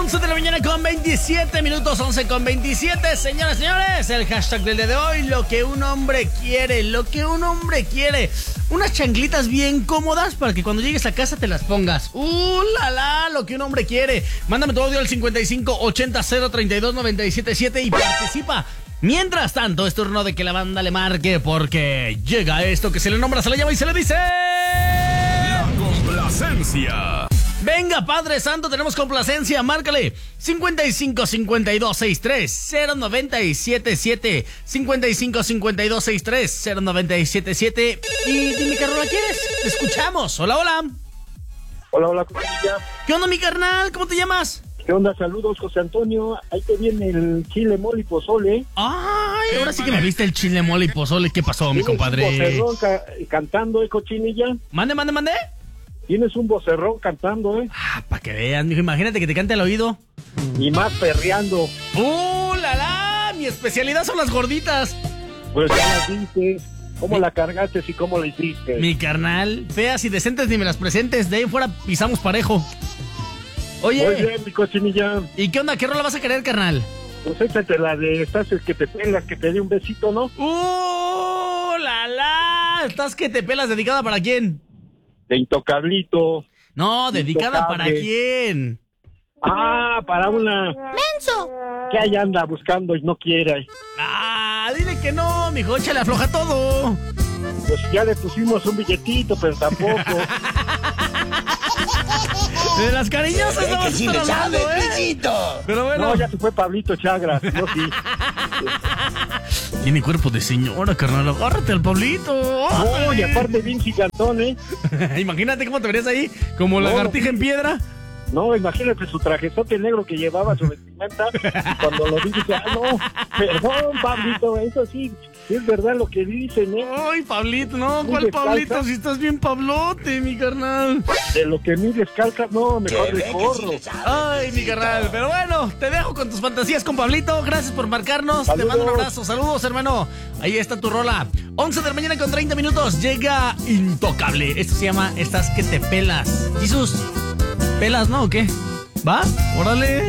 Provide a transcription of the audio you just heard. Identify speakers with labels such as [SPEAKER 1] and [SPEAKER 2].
[SPEAKER 1] 11 de la mañana con 27 minutos, 11 con 27. Señoras y señores, el hashtag del día de hoy: lo que un hombre quiere, lo que un hombre quiere. Unas chanclitas bien cómodas para que cuando llegues a casa te las pongas. La la, lo que un hombre quiere. Mándame tu audio al 55 80 032 977 y participa. Mientras tanto, es turno de que la banda le marque, porque llega esto que se le nombra, se le llama y se le dice...
[SPEAKER 2] La complacencia.
[SPEAKER 1] Venga, Padre Santo, tenemos complacencia, márcale 55 52 63 0977 55 52 63 0977 y dime, ¿qué rola quieres? Te escuchamos. Hola, hola.
[SPEAKER 3] Hola, hola, ¿cómo estás?
[SPEAKER 1] ¿Qué onda, mi carnal? ¿Cómo te llamas?
[SPEAKER 3] ¿Qué onda? Saludos, José Antonio. Ahí te viene el chile, mole y pozole.
[SPEAKER 1] Ay, ahora sí que me viste el chile, mole y pozole. ¿Qué pasó, mi compadre?
[SPEAKER 3] Tienes un vocerrón cantando, cochinilla.
[SPEAKER 1] Mande.
[SPEAKER 3] Tienes un vocerrón cantando,
[SPEAKER 1] Para que vean, mijo, imagínate que te cante al oído.
[SPEAKER 3] Y más perreando.
[SPEAKER 1] La la! Mi especialidad son las gorditas.
[SPEAKER 3] Pues ya las dices. ¿Cómo la cargaste y cómo la hiciste?
[SPEAKER 1] Mi carnal, feas y decentes ni me las presentes. De ahí fuera pisamos parejo. Oye,
[SPEAKER 3] muy bien, mi cochinilla.
[SPEAKER 1] ¿Y qué onda? ¿Qué rola vas a querer, carnal?
[SPEAKER 3] Pues échate la de estás el que te pelas, que te dé un besito, ¿no?
[SPEAKER 1] La la! ¿Estás que te pelas? ¿Dedicada para quién?
[SPEAKER 3] De Intocablito.
[SPEAKER 1] No, ¿dedicada
[SPEAKER 3] Intocable.
[SPEAKER 1] para quién?
[SPEAKER 3] Para una...
[SPEAKER 4] ¡Menso!
[SPEAKER 3] Que ahí anda buscando y no quiere.
[SPEAKER 1] Dile que no, mijo, échale, afloja todo.
[SPEAKER 3] Pues ya le pusimos un billetito, pero tampoco.
[SPEAKER 1] De las cariñosas no vas a estar hablando, Pero bueno.
[SPEAKER 3] No, ya se fue Pablito Chagras. No, sí.
[SPEAKER 1] Tiene cuerpo de señora, carnal. Agárrate al Pablito.
[SPEAKER 3] No, y aparte bien gigantón,
[SPEAKER 1] Imagínate cómo te verías ahí, como lagartija en piedra.
[SPEAKER 3] No, imagínate su trajezote negro que llevaba, su vestimenta. Y cuando lo vi, dije, no, perdón, Pablito, eso sí es verdad lo que dicen,
[SPEAKER 1] Ay, Pablito, no,
[SPEAKER 3] Muy
[SPEAKER 1] ¿cuál
[SPEAKER 3] descalza.
[SPEAKER 1] Pablito? Si estás bien Pablote, mi carnal.
[SPEAKER 3] De lo que mides calcas, no, mejor le corro.
[SPEAKER 1] Ay, mi carnal. Pero bueno, te dejo con tus fantasías con Pablito. Gracias por marcarnos.
[SPEAKER 3] Saludos.
[SPEAKER 1] Te mando un abrazo. Saludos, hermano. Ahí está tu rola. 11 de la mañana con 30 minutos. Llega Intocable. Esto se llama Estás que te pelas. Jesús, ¿pelas, no o qué? ¿Va? Órale.